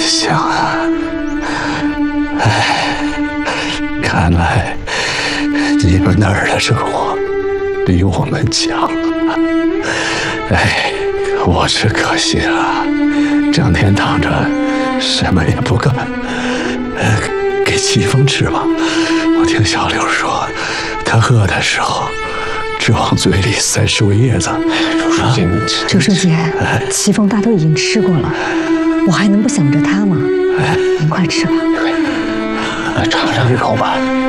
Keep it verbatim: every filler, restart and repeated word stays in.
香啊！哎，看来你们那儿的生活比我们强。哎，我只可惜了，整天躺着什么也不干。呃，给齐风吃吧。我听小柳说，他饿的时候只往嘴里塞树叶子。周书记， 周书记，齐风大都已经吃过了，我还能不想着他吗？您快吃吧， 尝尝一口吧。